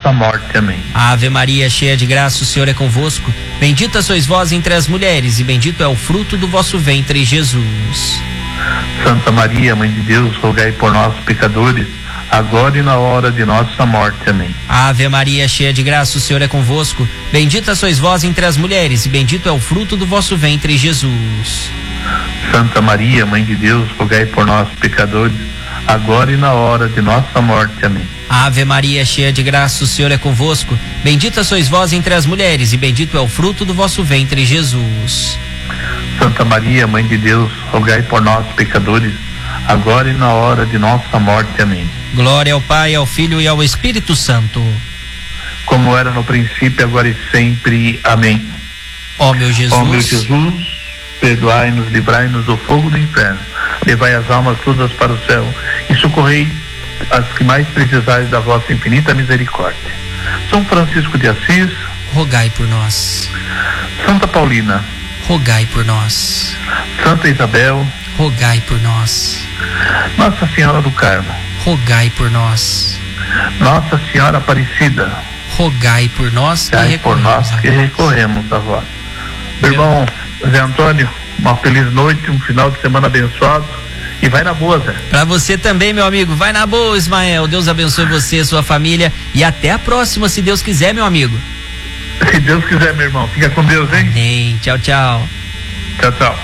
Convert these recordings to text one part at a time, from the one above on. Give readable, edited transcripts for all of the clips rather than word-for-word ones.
nossa morte. Amém. Ave Maria, cheia de graça, o Senhor é convosco. Bendita sois vós entre as mulheres, e bendito é o fruto do vosso ventre, Jesus. Santa Maria, Mãe de Deus, rogai por nós, pecadores, agora e na hora de nossa morte. Amém. Ave Maria, cheia de graça, o Senhor é convosco. Bendita sois vós entre as mulheres, e bendito é o fruto do vosso ventre, Jesus. Santa Maria, Mãe de Deus, rogai por nós, pecadores, agora e na hora de nossa morte. Amém. Ave Maria, cheia de graça, o Senhor é convosco. Bendita sois vós entre as mulheres, e bendito é o fruto do vosso ventre, Jesus. Santa Maria, Mãe de Deus, rogai por nós, pecadores, agora e na hora de nossa morte. Amém. Glória ao Pai, ao Filho e ao Espírito Santo. Como era no princípio, agora e sempre. Amém. Ó meu Jesus. Ó meu Jesus, perdoai-nos, livrai-nos do fogo do inferno, levai as almas todas para o céu e socorrei as que mais precisais da vossa infinita misericórdia. São Francisco de Assis, rogai por nós. Santa Paulina, rogai por nós. Santa Isabel, rogai por nós. Nossa Senhora do Carmo, rogai por nós. Nossa Senhora Aparecida, rogai por nós. Rogai por nós que recorremos a vós. Meu irmão Zé Antônio, uma feliz noite, um final de semana abençoado. E vai na boa, Zé. Pra você também, meu amigo. Vai na boa, Ismael. Deus abençoe você, sua família. E até a próxima, se Deus quiser, meu amigo. Se Deus quiser, meu irmão. Fica com Deus, hein? Amém. Tchau, tchau. Tchau, tchau.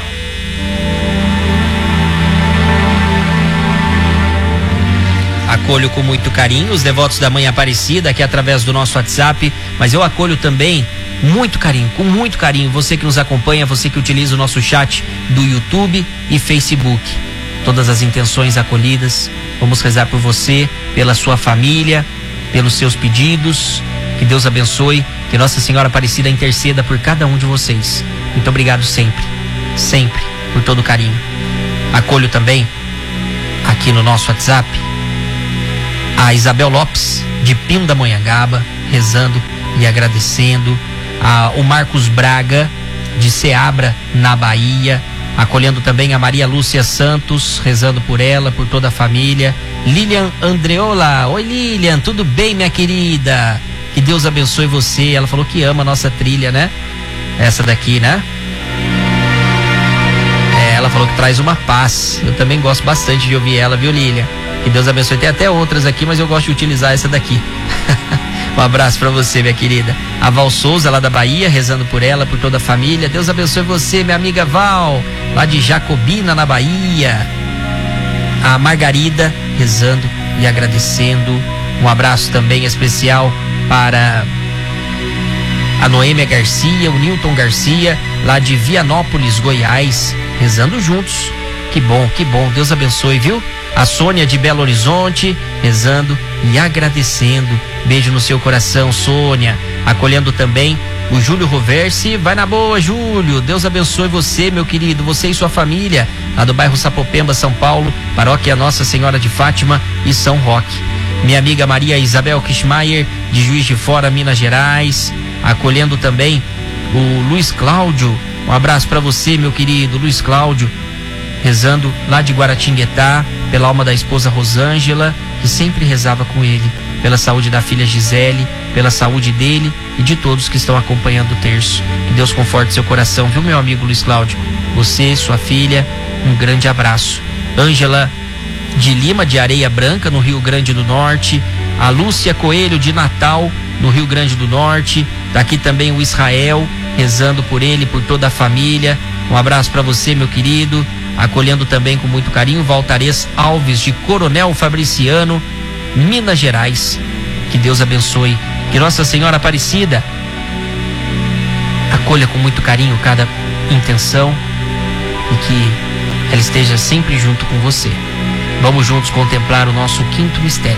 Acolho com muito carinho os devotos da Mãe Aparecida aqui através do nosso WhatsApp, mas eu acolho também muito carinho, com muito carinho, você que nos acompanha, você que utiliza o nosso chat do YouTube e Facebook. Todas as intenções acolhidas, vamos rezar por você, pela sua família, pelos seus pedidos, que Deus abençoe, que Nossa Senhora Aparecida interceda por cada um de vocês. Muito obrigado sempre, sempre, por todo o carinho. Acolho também, aqui no nosso WhatsApp, a Isabel Lopes, de Pindamonhangaba, rezando e agradecendo. O Marcos Braga, de Ceabra, na Bahia, acolhendo também a Maria Lúcia Santos, rezando por ela, por toda a família. Lilian Andreola, oi Lilian, tudo bem, minha querida? Que Deus abençoe você. Ela falou que ama a nossa trilha, né? Essa daqui, né? Ela falou que traz uma paz. Eu também gosto bastante de ouvir ela, viu, Lilian? Que Deus abençoe. Tem até outras aqui, mas eu gosto de utilizar essa daqui. Um abraço pra você, minha querida. A Val Souza, lá da Bahia, rezando por ela, por toda a família. Deus abençoe você, minha amiga Val, lá de Jacobina, na Bahia. A Margarida, rezando e agradecendo. Um abraço também especial para a Noêmia Garcia, o Newton Garcia, lá de Vianópolis, Goiás, rezando juntos. Que bom, Deus abençoe, viu? A Sônia de Belo Horizonte, rezando e agradecendo. Beijo no seu coração, Sônia. Acolhendo também o Júlio Roversi. Vai na boa, Júlio. Deus abençoe você, meu querido, você e sua família, lá do bairro Sapopemba, São Paulo, paróquia Nossa Senhora de Fátima e São Roque. Minha amiga Maria Isabel Kishmaier, de Juiz de Fora, Minas Gerais. Acolhendo também o Luiz Cláudio. Um abraço para você, meu querido Luiz Cláudio, rezando lá de Guaratinguetá, pela alma da esposa Rosângela, que sempre rezava com ele, pela saúde da filha Gisele, pela saúde dele e de todos que estão acompanhando o terço. Que Deus conforte seu coração, viu, meu amigo Luiz Cláudio? Você, sua filha, um grande abraço. Ângela de Lima, de Areia Branca, no Rio Grande do Norte. A Lúcia Coelho, de Natal, no Rio Grande do Norte. Daqui também o Israel, rezando por ele, por toda a família. Um abraço para você, meu querido. Acolhendo também com muito carinho Valtarez Alves, de Coronel Fabriciano, Minas Gerais. Que Deus abençoe, que Nossa Senhora Aparecida acolha com muito carinho cada intenção e que ela esteja sempre junto com você. Vamos juntos contemplar o nosso quinto mistério.